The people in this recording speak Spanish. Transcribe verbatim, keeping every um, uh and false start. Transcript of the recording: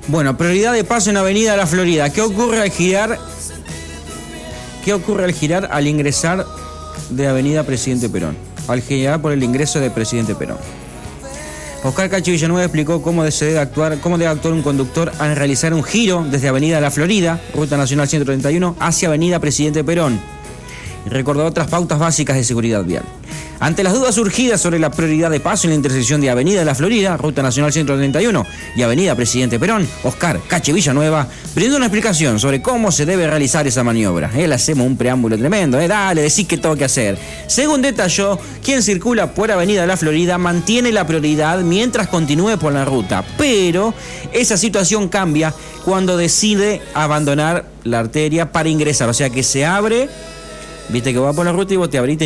Bueno, prioridad de paso en Avenida La Florida. ¿Qué ocurre al girar? ¿Qué ocurre al girar al ingresar de Avenida Presidente Perón? Al girar por el ingreso de Presidente Perón. Oscar Cacho Villanueva explicó cómo se debe actuar, cómo debe actuar un conductor al realizar un giro desde Avenida La Florida, Ruta Nacional ciento treinta y uno, hacia Avenida Presidente Perón. Y recordó otras pautas básicas de seguridad vial. Ante las dudas surgidas sobre la prioridad de paso en la intersección de Avenida La Florida, Ruta Nacional ciento treinta y uno y Avenida Presidente Perón, Oscar Cacho Villanueva brindó una explicación sobre cómo se debe realizar esa maniobra. Él hacemos un preámbulo tremendo, ¿eh? Dale, decís que tengo que hacer. Según detalló, quien circula por Avenida La Florida mantiene la prioridad mientras continúe por la ruta, pero esa situación cambia cuando decide abandonar la arteria para ingresar, o sea que se abre, viste que va por la ruta y vos te abrís.